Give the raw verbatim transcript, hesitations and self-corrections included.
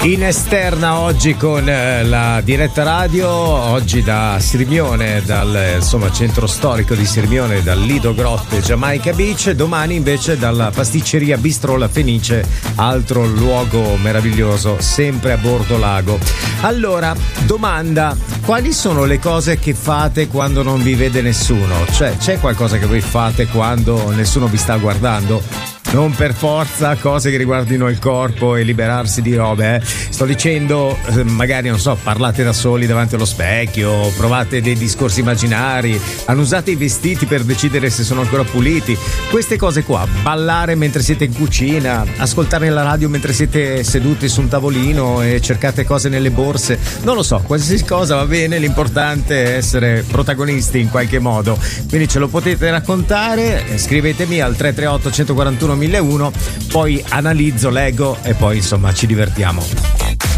In esterna oggi con eh, la diretta radio, oggi da Sirmione, dal insomma centro storico di Sirmione, dal Lido Grotte Jamaica Beach, domani invece dalla pasticceria Bistro La Fenice, altro luogo meraviglioso, sempre a bordo lago. Allora, domanda, quali sono le cose che fate quando non vi vede nessuno? Cioè, c'è qualcosa che voi fate quando nessuno vi sta guardando? Non per forza cose che riguardino il corpo e liberarsi di robe, eh. Sto dicendo, eh, magari non so, parlate da soli davanti allo specchio, provate dei discorsi immaginari, annusate i vestiti per decidere se sono ancora puliti. Queste cose qua, ballare mentre siete in cucina, ascoltare la radio mentre siete seduti su un tavolino e cercate cose nelle borse, non lo so, qualsiasi cosa va bene, l'importante è essere protagonisti in qualche modo. Quindi ce lo potete raccontare, scrivetemi al tre tre otto uno quattro uno uno zero uno, poi analizzo, leggo e poi insomma ci divertiamo.